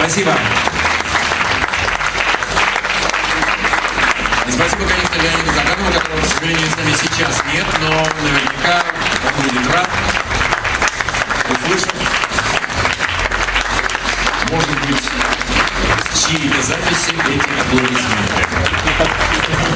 Спасибо. И спасибо, конечно, Леониду Заганову, которого, к сожалению, с нами сейчас нет, но наверняка он будет рад услышать, может быть, с чьей-то записи эти аплодисменты.